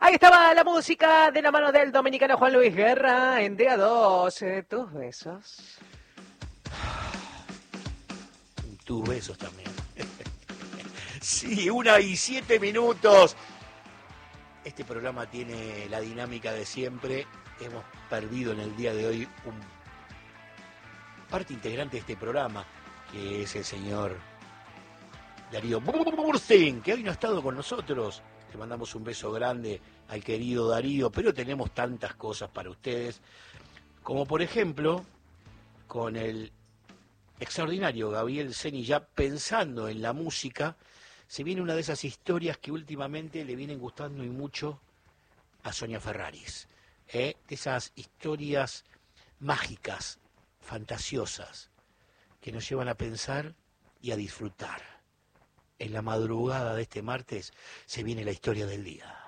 Ahí estaba la música de la mano del dominicano Juan Luis Guerra en Día 2. Tus besos. Tus besos también. Sí, 1:07. Este programa tiene la dinámica de siempre. Hemos perdido en el día de hoy parte integrante de este programa, que es el señor Darío Burstein, que hoy no ha estado con nosotros. Le mandamos un beso grande al querido Darío, pero tenemos tantas cosas para ustedes, como por ejemplo, con el extraordinario Gabriel Ceni, ya pensando en la música, se viene una de esas historias que últimamente le vienen gustando y mucho a Sonia Ferraris, de esas historias mágicas, fantasiosas, que nos llevan a pensar y a disfrutar. En la madrugada de este martes se viene la historia del día.